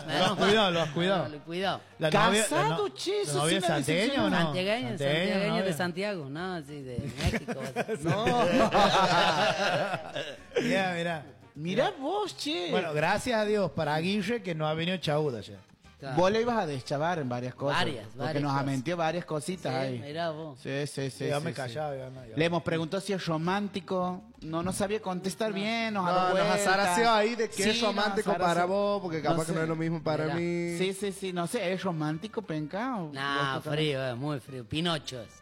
Lo has cuidado. Cuidado. ¿Casado, che? ¿La novia es santiagueña o no? Santiagueño de Santiago, no, sí, de México. No. Mirá. Mirá vos, che. Bueno, gracias a Dios para Aguirre que no ha venido Chauda ya. Claro. Vos le ibas a deschavar en varias cosas. Varias Porque nos cosas. mentió varias cositas Sí, ahí. mirá vos. Sí. Yo me callaba. Le hemos preguntado si es romántico. No sabía contestar bien. Nos Nos azaraseó ahí de que Sí, es romántico nos para azaraseó. vos, porque capaz No que no sé. es lo mismo para Mirá. mí. Sí. No sé, ¿es romántico, penca? ¿O No, vos qué frío, muy frío. Pinocho es.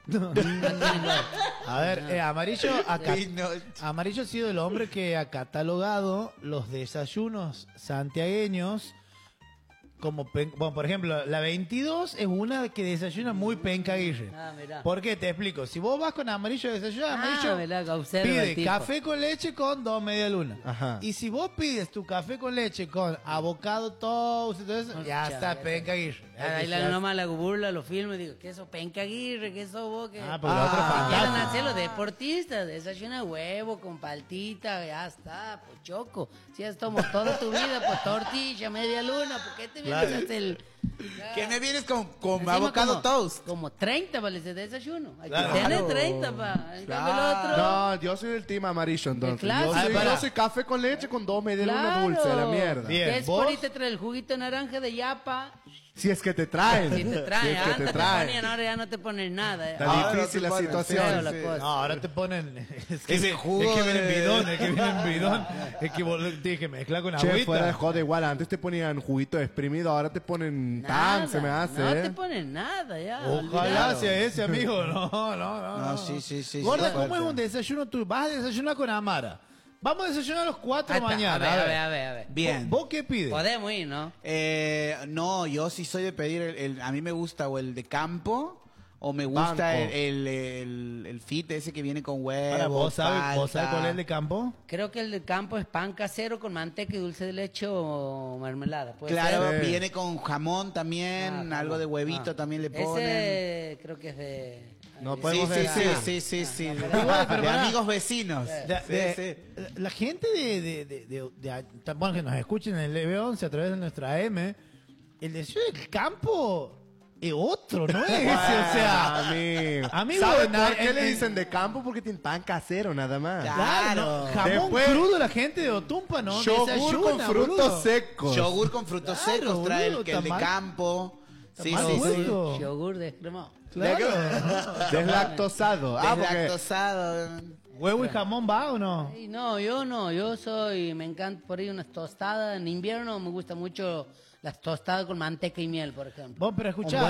A ver, Amarillo ha sido el hombre que ha catalogado los desayunos santiagueños como bueno, por ejemplo, la 22 es una que desayuna muy penca Aguirre. Ah, mirá. ¿Por qué? Te explico. Si vos vas con Amarillo a desayunar, Amarillo mirá, que observa el pide tipo. café con leche con 2 media luna. Ajá. Y si vos pides tu café con leche con avocado toast y todo eso, ya está penca Aguirre. Ahí nomás la burla, lo filmo y digo, ¿qué sos penca Aguirre? ¿Qué sos vos? Ah, porque la otra es Quieren fantástica. hacer los deportistas, desayuna huevo con paltita, ya está, pues choco. Si has tomado toda tu vida, pues tortilla, media luna, ¿por qué te vienes a hacer el... ¿Qué me vienes con Encima avocado como- toast? Como 30 vale ese desayuno. Hay Claro. que tener 30, pa. En cambio el otro... No, yo soy del team amarillo entonces. clásico. Yo soy café con leche con 2 media luna Claro. dulce, a la mierda. Bien. ¿Qué es ¿vos? por ahí te trae el juguito naranja de yapa? Si es que te traen. Si te traen, Si es que antes te te traen. ponían, ahora ya no te ponen nada. Está Ahora difícil no la te ponen, situación. feo la sí. cosa. No, ahora te ponen. Es que, Ese jugo es que viene en de- bidón, es que viene en bidón. Es que vos tienes que mezclar con Che, agüita. fuera de joda, igual antes te ponían juguito exprimido, ahora te ponen Nada, tan, se me hace, no ¿eh? te ponen nada ya. Ojalá olvidado. sea ese, amigo. No. No, sí. Gorda, sí, ¿cómo fuerte. es un desayuno tú? Vas a desayunar con Amara. Vamos a desayunar a los 4 de Ahí está, mañana. a ver. Bien. ¿Vos qué pides? Podemos ir, ¿no? No, yo sí soy de pedir a mí me gusta o el de campo o me gusta Banco. el fit ese que viene con huevo. Ahora, ¿vos sabés palta. cuál es el de campo? Creo que el de campo es pan casero con manteca y dulce de leche o mermelada. ¿Puede Claro, ser? Sí. viene con jamón también, Ah, algo de huevito ah. también le ponen. Ese creo que es de... No Sí, podemos sí, decir. sí. Igual, pero de pará. amigos vecinos. La gente bueno, que nos escuchen en el LB11 a través de nuestra AM, el desayuno del campo es otro, ¿no es ese? O sea, amigo, ¿Sabes na- por qué en- le en- dicen de campo? Porque tienen pan casero nada más. Claro. jamón Después- crudo la gente de Otumpa, ¿no? Yogur Desayuna, con frutos boludo. secos. Yogur con frutos Claro, secos trae boludo, el de tamal. campo. Sí, Tamal sí, sí. puesto. Yogur descremado. Claro. Deslactosado. Ah, porque Deslactosado. ¿Huevo y jamón va o no? Ay, no, yo soy, me encanta por ahí unas tostadas. En invierno me gusta mucho las tostadas con manteca y miel, por ejemplo. Vos, pero escuchá,